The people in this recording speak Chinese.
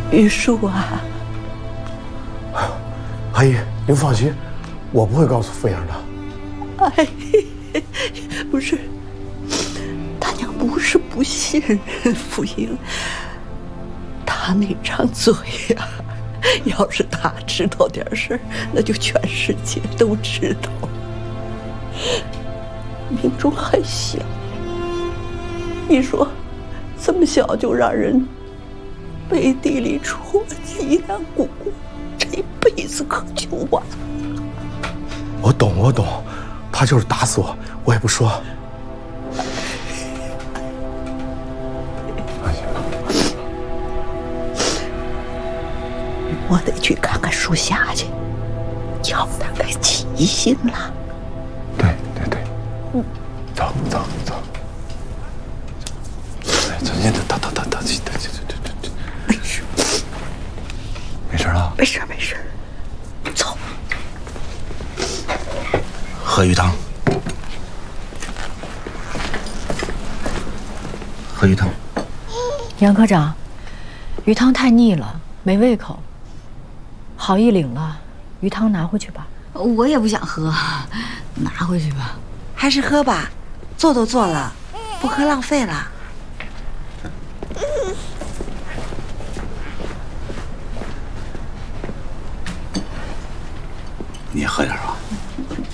玉树啊， 阿姨，您放心，我不会告诉傅英的。 哎，不是，大娘不是不信任傅英，她那张嘴呀，要是她知道点事儿，那就全世界都知道。明忠还小，你说这么小就让人背地里戳脊梁骨，这一辈子可就完了。 我懂，他就是打死我，我也不说。 我得去看看属下去，叫他该起心了。 对，走。哎，走，你走。没事了。 没事，走。 喝鱼汤。喝鱼汤。 杨科长，鱼汤太腻了，没胃口。好意领了，鱼汤拿回去吧。 我也不想喝，拿回去吧。 还是喝吧，做都做了，不喝浪费了。 你也喝点啊。